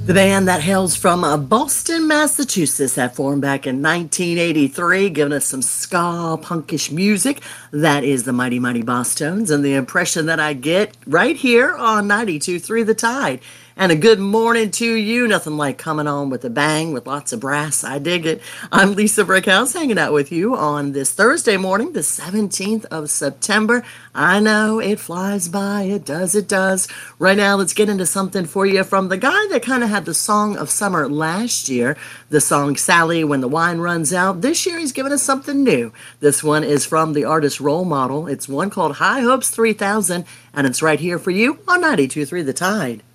The band that hails from Boston, Massachusetts, that formed back in 1983, giving us some ska punkish music. That is the Mighty Mighty Bosstones, and the impression that I get right here on 92.3 The Tide. And a good morning to you. Nothing like coming on with a bang with lots of brass. I dig it. I'm Lisa Brickhouse hanging out with you on this Thursday morning, the 17th of September. I know it flies by. It does. It does. Right now, let's get into something for you from the guy that kind of had the song of summer last year, the song Sally When the Wine Runs Out. This year, he's giving us something new. This one is from the artist Role Model. It's one called High Hopes 3000, and it's right here for you on 92.3 The Tide.